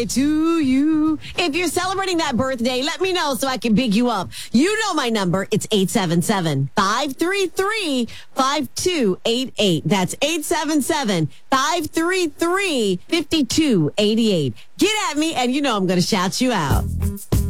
To you. If you're celebrating that birthday, let me know so I can big you up. You know my number. It's 877-533-5288. That's 877-533-5288. Get at me, and you know I'm going to shout you out.